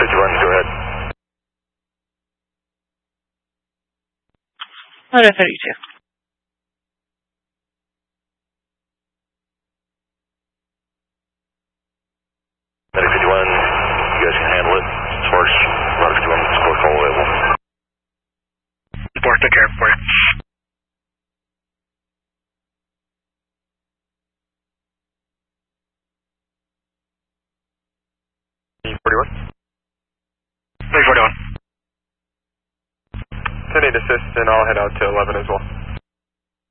51, go ahead. Alright, 32. Medic 51, you guys can handle it as far as Roger 51 score call level. Report, take care for you. 41? 341. 10-8 assist, and I'll head out to 11 as well.